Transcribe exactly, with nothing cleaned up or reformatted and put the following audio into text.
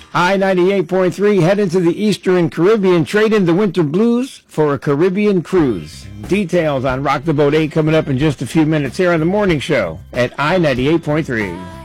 I ninety-eight point three, head into the Eastern Caribbean, trade in the winter blues for a Caribbean cruise. Details on Rock the Boat eight coming up in just a few minutes here on the morning show at I ninety-eight point three.